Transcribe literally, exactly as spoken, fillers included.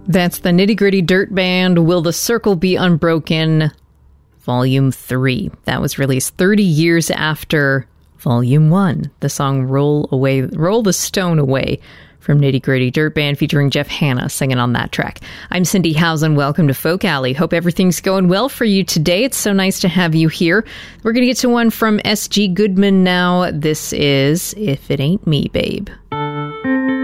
That's the Nitty Gritty Dirt Band, Will the Circle Be Unbroken, Volume three. That was released thirty years after Volume one. The song Roll Away, Roll the Stone Away from Nitty Gritty Dirt Band, featuring Jeff Hanna singing on that track. I'm Cindy Housen. Welcome to Folk Alley. Hope everything's going well for you today. It's so nice to have you here. We're going to get to one from S G Goodman now. This is If It Ain't Me, Babe.